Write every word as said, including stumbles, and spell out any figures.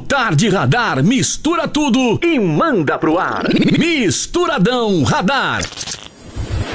Tarde Radar mistura tudo e manda pro ar. Misturadão Radar.